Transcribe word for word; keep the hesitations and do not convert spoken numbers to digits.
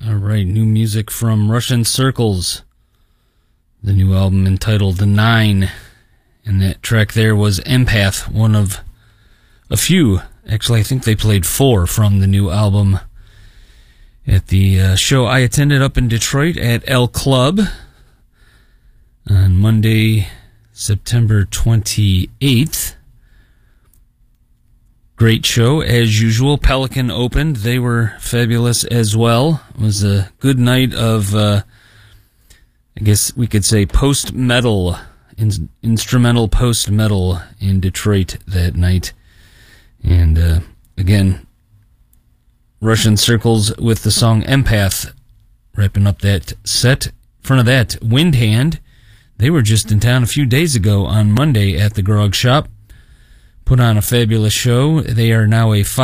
All right, new music from Russian Circles. The new album entitled Nine. And that track there was Empath, one of a few. Actually, I think they played four from the new album at the uh, show I attended up in Detroit at El Club on Monday, September twenty-eighth. Great show, as usual. Pelican opened. They were fabulous as well. It was a good night of, uh, I guess we could say, post-metal, in- instrumental post-metal in Detroit that night. And, uh, again, Russian Circles with the song Empath, wrapping up that set. In front of that, Windhand. They were just in town a few days ago on Monday at the Grog Shop. Put on a fabulous show. They are now a